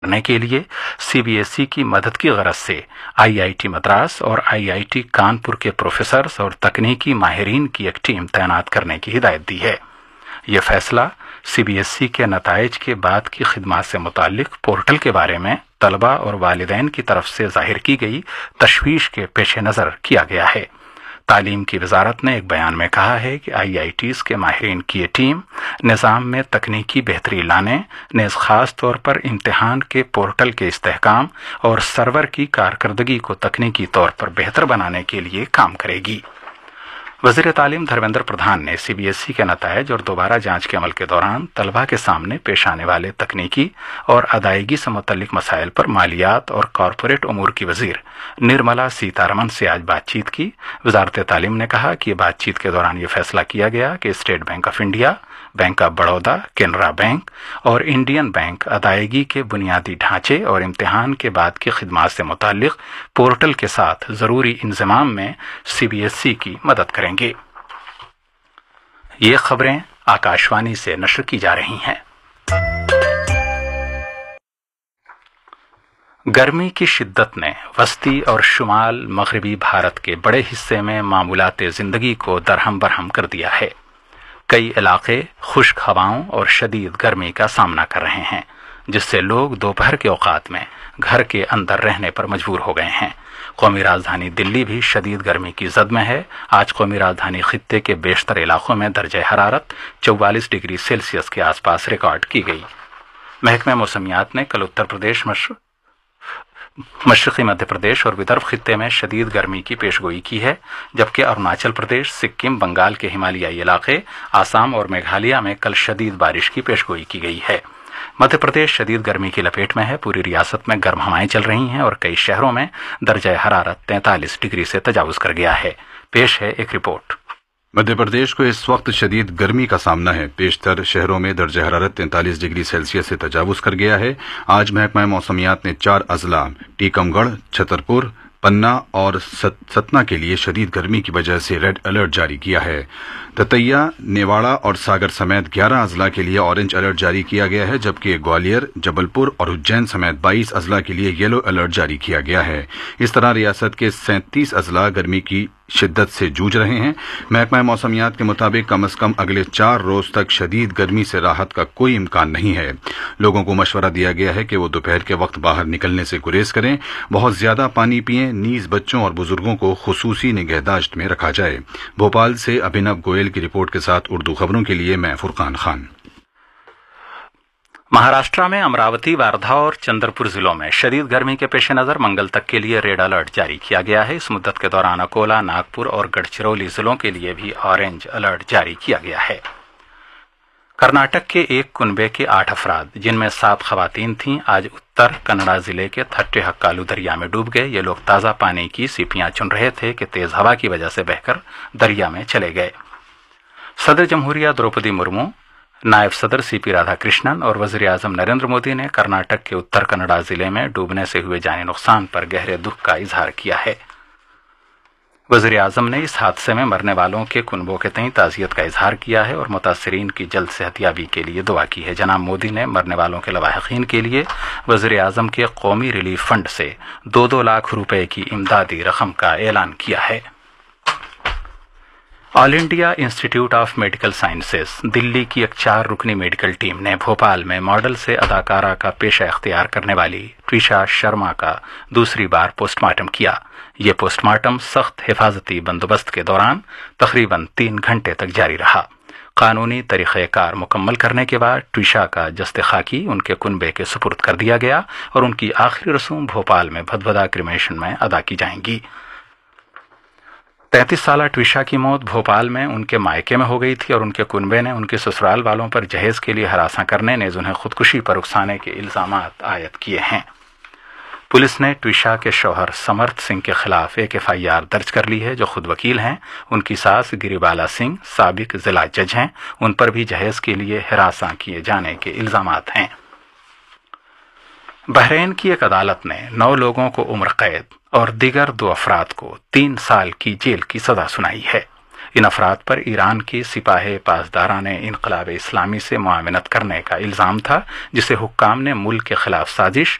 کرنے کے لیے CBSE کی مدد کی غرض سے IIT مدراس اور IIT کانپور کے پروفیسرز اور تکنیکی ماہرین کی ایک ٹیم تعینات کرنے کی ہدایت دی ہے۔ یہ فیصلہ CBSE کے نتائج کے بعد کی خدمات سے متعلق پورٹل کے بارے میں طلباء اور والدین کی طرف سے ظاہر کی گئی تشویش کے پیش نظر کیا گیا ہے۔ تعلیم کی وزارت نے ایک بیان میں کہا ہے کہ IITs کے ماہرین کی یہ ٹیم نظام میں تکنیکی بہتری لانے، نیز خاص طور پر امتحان کے پورٹل کے استحکام اور سرور کی کارکردگی کو تکنیکی طور پر بہتر بنانے کے لیے کام کرے گی۔ وزیر تعلیم دھرمیندر پردھان نے CBSE کے نتائج اور دوبارہ جانچ کے عمل کے دوران طلباء کے سامنے پیش آنے والے تکنیکی اور ادائیگی سے متعلق مسائل پر مالیات اور کارپوریٹ امور کی وزیر نرملا سیتارمن سے آج بات چیت کی۔ وزارت تعلیم نے کہا کہ بات چیت کے دوران یہ فیصلہ کیا گیا کہ state bank of India, bank of Baroda, Canara bank اور انڈین بینک ادائیگی کے بنیادی ڈھانچے اور امتحان کے بعد کی خدمات سے متعلق پورٹل کے ساتھ ضروری انضمام میں CBSE کی مدد کریں گے۔ یہ خبریں آکاشوانی سے نشر کی جا رہی ہیں۔ گرمی کی شدت نے وسطی اور شمال مغربی بھارت کے بڑے حصے میں معمولات زندگی کو درہم برہم کر دیا ہے۔ کئی علاقے خشک ہواؤں اور شدید گرمی کا سامنا کر رہے ہیں، جس سے لوگ دوپہر کے اوقات میں گھر کے اندر رہنے پر مجبور ہو گئے ہیں۔ قومی راجدھانی دلی بھی شدید گرمی کی زد میں ہے۔ آج قومی راجدھانی خطے کے بیشتر علاقوں میں درجہ حرارت 44 ڈگری سیلسیس کے آس پاس ریکارڈ کی گئی۔ محکمہ موسمیات نے کل اتر پردیش، مشرقی مدھیہ پردیش اور ودربھ خطے میں شدید گرمی کی پیشگوئی کی ہے، جبکہ اروناچل پردیش، سکم، بنگال کے ہمالیائی علاقے، آسام اور میگھالیہ میں کل شدید بارش کی پیشگوئی کی گئی ہے۔ مدھیہ پردیش شدید گرمی کی لپیٹ میں ہے۔ پوری ریاست میں گرم ہوائیں چل رہی ہیں اور کئی شہروں میں درجہ حرارت 43 ڈگری سے تجاوز کر گیا ہے۔ پیش ہے ایک رپورٹ۔ مدھیہ پردیش کو اس وقت شدید گرمی کا سامنا ہے۔ بیشتر شہروں میں درجہ حرارت 43 ڈگری سیلسیس سے تجاوز کر گیا ہے۔ آج محکمہ موسمیات نے 4 اضلاع ٹیکم گڑھ، چھترپور، پنا اور ستنا کے لیے شدید گرمی کی وجہ سے ریڈ الرٹ جاری کیا ہے۔ دتیا، نیواڑہ اور ساگر سمیت 11 اضلاع کے لیے اورنج الرٹ جاری کیا گیا ہے، جبکہ گوالیر، جبل پور اور اجین سمیت 22 اضلاع کے لیے یلو الرٹ جاری کیا گیا ہے۔ اس طرح ریاست کے 37 اضلاع گرمی کی شدت سے جوجھ رہے ہیں۔ محکمہ موسمیات کے مطابق کم از کم اگلے 4 روز تک شدید گرمی سے راحت کا کوئی امکان نہیں ہے۔ لوگوں کو مشورہ دیا گیا ہے کہ وہ دوپہر کے وقت باہر نکلنے سے گریز کریں، بہت زیادہ پانی پئیں، نیز بچوں اور بزرگوں کو خصوصی نگہداشت میں رکھا جائے۔ بھوپال سے ابھینو گوئل کی رپورٹ کے ساتھ اردو خبروں کے لیے میں فرقان خان۔ مہاراشٹر میں امراوتی، واردھا اور چندرپور ضلعوں میں شدید گرمی کے پیش نظر منگل تک کے لیے ریڈ الرٹ جاری کیا گیا ہے۔ اس مدت کے دوران اکولا، ناگپور اور گڑچرولی ضلعوں کے لیے بھی اورنج الرٹ جاری کیا گیا ہے۔ کرناٹک کے ایک کنبے کے 8 افراد، جن میں 7 خواتین تھیں، آج اتر کنڑا ضلع کے تھٹے ہکالو دریا میں ڈوب گئے۔ یہ لوگ تازہ پانی کی سیپیاں چن رہے تھے کہ تیز ہوا کی وجہ سے بہہ کر دریا میں چلے گئے۔ صدر جمہوریہ دروپدی مرمو، نائب صدر CP رادھا کرشنن اور وزیر اعظم نریندر مودی نے کرناٹک کے اتر کنڑا ضلع میں ڈوبنے سے ہوئے جانی نقصان پر گہرے دکھ کا اظہار کیا ہے۔ وزیر اعظم نے اس حادثے میں مرنے والوں کے کنبوں کے تئیں تعزیت کا اظہار کیا ہے اور متاثرین کی جلد صحت یابی کے لیے دعا کی ہے۔ جناب مودی نے مرنے والوں کے لواحقین کے لیے وزیر اعظم کے قومی ریلیف فنڈ سے 2 لاکھ روپے کی امدادی رقم کا اعلان کیا ہے۔ آل انڈیا انسٹی ٹیوٹ آف میڈیکل سائنسز دلی کی ایک 4 رکنی میڈیکل ٹیم نے بھوپال میں ماڈل سے اداکارہ کا پیشہ اختیار کرنے والی ٹویشا شرما کا دوسری بار پوسٹ مارٹم کیا۔ یہ پوسٹ مارٹم سخت حفاظتی بندوبست کے دوران تقریباً 3 گھنٹے تک جاری رہا۔ قانونی طریقہ کار مکمل کرنے کے بعد ٹویشا کا جسد خاکی ان کے کنبے کے سپرد کر دیا گیا اور ان کی آخری رسوم بھوپال میں بھدبھدا کریمیشن میں ادا کی جائیں گی۔ 33 سالہ ٹویشا کی موت بھوپال میں ان کے مائکے میں ہو گئی تھی اور ان کے کنبے نے ان کے سسرال والوں پر جہیز کے لیے ہراساں کرنے، نیز انہیں خودکشی پر اکسانے کے الزامات عائد کیے ہیں۔ پولیس نے ٹویشا کے شوہر سمرتھ سنگھ کے خلاف ایک FIR درج کر لی ہے، جو خود وکیل ہیں۔ ان کی ساس گری بالا سنگھ سابق ضلع جج ہیں، ان پر بھی جہیز کے لیے ہراساں کیے جانے کے الزامات ہیں۔ بحرین کی ایک عدالت نے 9 لوگوں کو عمر قید اور دیگر 2 افراد کو 3 سال کی جیل کی سزا سنائی ہے۔ इन अफराद पर ईरान की सिपाह पासदारान इनकलाब इस्लामी से मुआवनत करने का इल्ज़ाम था, जिसे हुक्काम ने मुल्क के खिलाफ साजिश